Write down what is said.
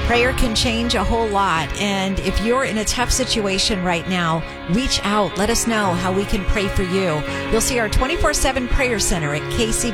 Prayer can change a whole lot. And if you're in a tough situation right now, reach out. Let us know how we can pray for you. You'll see our 24/7 prayer center at KCB.